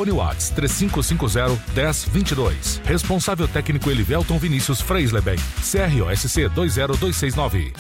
Fone Whats 3550-1022. Responsável técnico Elivelton Vinícius Freisleben. CROSC 20269.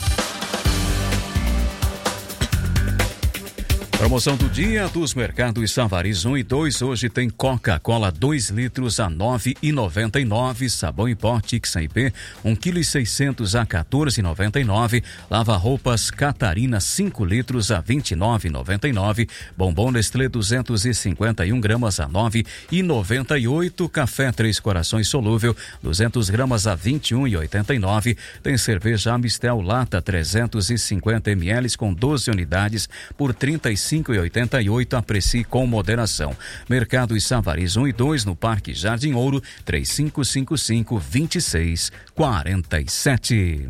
Promoção do dia dos mercados Savariz 1 e 2. Hoje tem Coca-Cola 2 litros a R$ 9,99. Sabão em pó Tix IP 1,6 kg a R$ 14,99. Lava-roupas Catarina 5 litros a R$ 29,99. Bombom Nestlé 251 gramas a R$ 9,98. Café Três Corações solúvel 200 gramas a R$ 21,89. Tem cerveja Amistel Lata 350 ml com 12 unidades por R$ 35,88. Aprecie com moderação. Mercado Savariz 1 e 2 no Parque Jardim Ouro 3555-2647.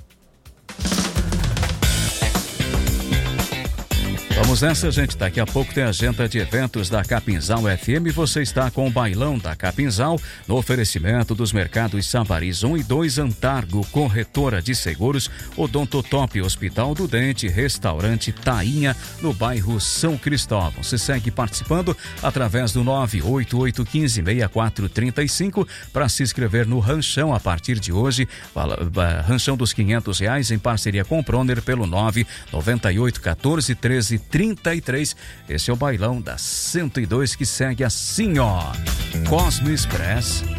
Vamos nessa, gente. Daqui a pouco tem a agenda de eventos da Capinzal FM. Você está com o bailão da Capinzal no oferecimento dos mercados Savariz 1 e 2, Antargo, corretora de seguros, Odontotop, Hospital do Dente, Restaurante Tainha, no bairro São Cristóvão. Se segue participando através do 988156435 para se inscrever no Ranchão a partir de hoje. Ranchão dos R$500 em parceria com o Proner pelo 998141333. Esse é o bailão da 102 que segue assim, ó. Cosmo Express.